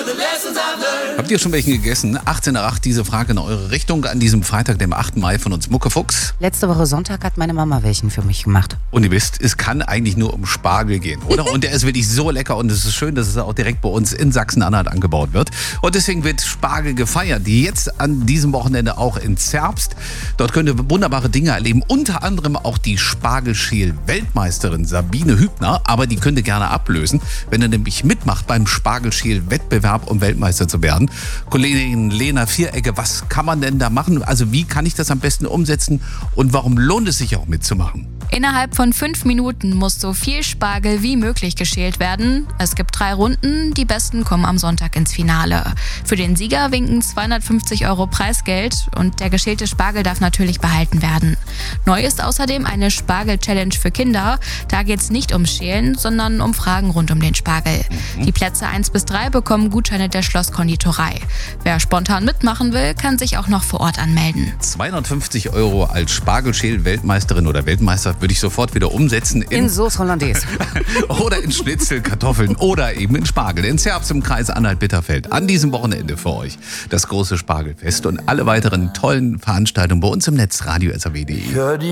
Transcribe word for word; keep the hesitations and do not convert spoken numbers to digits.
Habt ihr schon welchen gegessen? achtzehn Uhr acht, diese Frage in eure Richtung an diesem Freitag, dem achten Mai von uns Muckefuchs. Letzte Woche Sonntag hat meine Mama welchen für mich gemacht. Und ihr wisst, es kann eigentlich nur um Spargel gehen, oder? Und der ist wirklich so lecker und es ist schön, dass es auch direkt bei uns in Sachsen-Anhalt angebaut wird. Und deswegen wird Spargel gefeiert, jetzt an diesem Wochenende auch in Zerbst. Dort könnt ihr wunderbare Dinge erleben, unter anderem auch die Spargelschäl-Weltmeisterin Sabine Hübner. Aber die könnt ihr gerne ablösen, wenn ihr nämlich mitmacht beim Spargelschäl-Wettbewerb, um Weltmeister zu werden. Kollegin Lena Vierecke, was kann man denn da machen? Also wie kann ich das am besten umsetzen und warum lohnt es sich auch mitzumachen? Innerhalb von fünf Minuten muss so viel Spargel wie möglich geschält werden. Es gibt drei Runden, die Besten kommen am Sonntag ins Finale. Für den Sieger winken zweihundertfünfzig Euro Preisgeld und der geschälte Spargel darf natürlich behalten werden. Neu ist außerdem eine Spargel-Challenge für Kinder. Da geht es nicht ums Schälen, sondern um Fragen rund um den Spargel. Mhm. Die Plätze eins bis drei bekommen Gutscheine der Schlosskonditorei. Wer spontan mitmachen will, kann sich auch noch vor Ort anmelden. zweihundertfünfzig Euro als Spargelschäl-Weltmeisterin oder Weltmeister würde ich sofort wieder umsetzen. In, in Sauce Hollandaise. Oder in Schnitzel, Kartoffeln oder eben in Spargel. In Zerbst im Kreis Anhalt-Bitterfeld. An diesem Wochenende für euch das große Spargelfest und alle weiteren tollen Veranstaltungen bei uns im Netz radio s r w punkt d e.